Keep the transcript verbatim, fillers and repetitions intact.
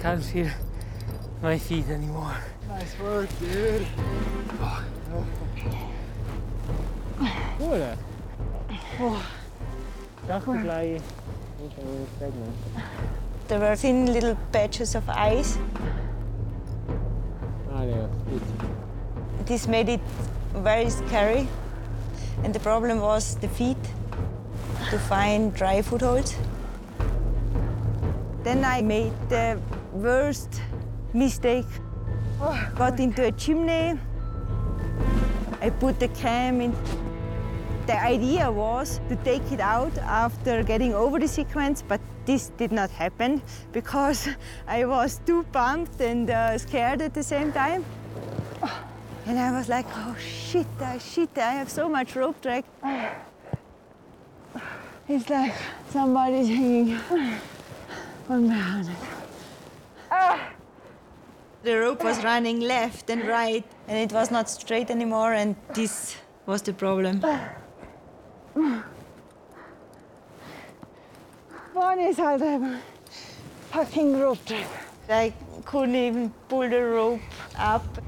can't feel my feet anymore. Nice work, dude. Oh. Cool. Oh. Dachte gleich, ich bin pregnant. There were thin little patches of ice. Ah, yeah, good. This made it very scary. And the problem was the feet, to find dry footholds. Then I made the worst mistake. Got into a chimney. I put the cam in. The idea was to take it out after getting over the sequence, but this did not happen because I was too pumped and uh, scared at the same time. And I was like, oh shit, uh, shit, I have so much rope drag. It's like somebody's hanging on my hand. The rope was running left and right, and it was not straight anymore, and this was the problem. One is halt einfach fucking rope drag. I couldn't even pull the rope up.